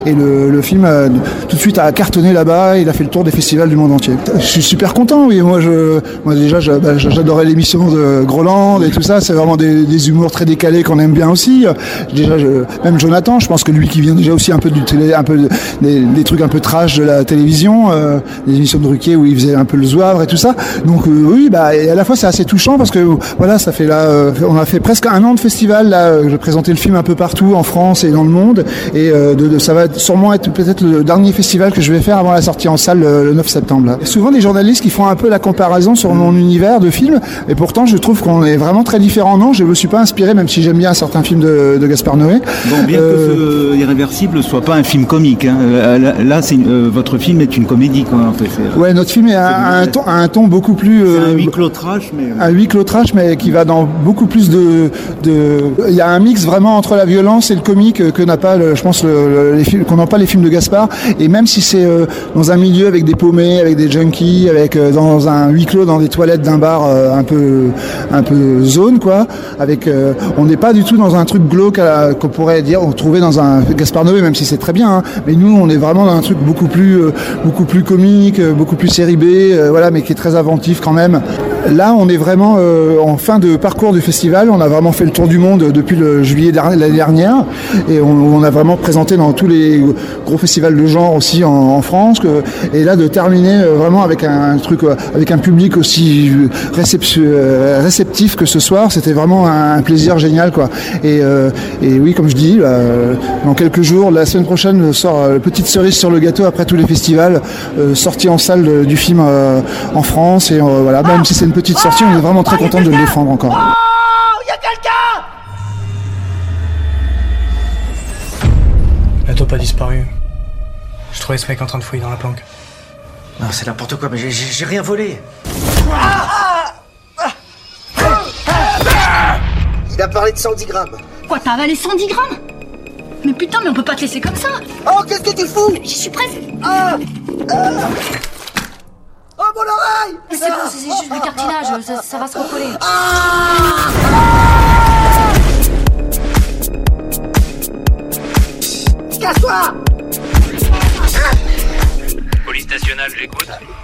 Et le film tout de suite a cartonné là-bas, il a fait le tour des festivals du monde entier. Je suis super content, oui. Moi déjà j'adorais l'émission de Groland et tout ça, c'est vraiment des humours très décalés qu'on aime bien aussi. Déjà même Jonathan, je pense que lui qui vient déjà aussi un peu du télé, un peu des trucs un peu trash de la télévision, des émissions de Ruquier où il faisait un peu le zouavre et tout ça. Donc oui, et à la fois c'est assez touchant parce que voilà, ça fait là on a fait presque un an de festival là, je présentais le film un peu partout en France et dans le monde et ça va sûrement être peut-être le dernier festival que je vais faire avant la sortie en salle le 9 septembre. Là. Souvent des journalistes qui font un peu la comparaison sur mon univers de film, et pourtant je trouve qu'on est vraiment très différents. Non, je me suis pas inspiré, même si j'aime bien certains films de Gaspard Noé. Bon, bien que ce Irréversible soit pas un film comique, hein. Là votre film est une comédie quand même. En fait. Ouais, notre film a un ton beaucoup plus... un huis clos trash, mais... Un huis clos trash, mais qui va dans beaucoup plus il y a un mix vraiment entre la violence et le comique que n'a pas, je pense, les films qu'on n'a pas les films de Gaspard, et même si c'est dans un milieu avec des paumés, avec des junkies, avec dans un huis clos, dans des toilettes d'un bar un peu zone quoi, avec on n'est pas du tout dans un truc glauque qu'on pourrait dire on trouvait dans un Gaspard Noé, même si c'est très bien, hein, mais nous on est vraiment dans un truc beaucoup plus comique, beaucoup plus série B, voilà, mais qui est très inventif quand même. Là on est vraiment en fin de parcours du festival, on a vraiment fait le tour du monde depuis le juillet de l'année dernière, et on a vraiment présenté dans tous les gros festivals de genre aussi en France, et là de terminer vraiment avec un truc, avec un public aussi réceptif que ce soir, c'était vraiment un plaisir génial quoi. Et oui, comme je dis, dans quelques jours, la semaine prochaine sort petite cerise sur le gâteau après tous les festivals, sortie en salle du film en France, et voilà, même si c'est une petite sortie, on est vraiment très content de le défendre encore. Oh, y a quelqu'un! La taupe a disparu. Je trouvais ce mec en train de fouiller dans la planque. Non, c'est n'importe quoi, mais j'ai rien volé. Il a parlé de 110 grammes. Quoi, t'as avalé 110 grammes? Mais putain, mais on peut pas te laisser comme ça. Oh, qu'est-ce que tu fous? J'y suis presque. Oh, mon oreille! Mais c'est bon, c'est juste du cartilage, ça va se recoller. Casse-toi! Police nationale, j'écoute.